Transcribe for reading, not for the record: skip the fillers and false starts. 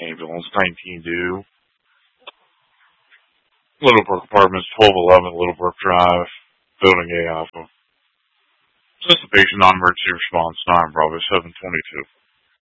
Ambulance 19 due. Little Brook Apartments, 1211 Little Brook Drive, Building A Alpha. Anticipation non-emergency response time, Bravo 722.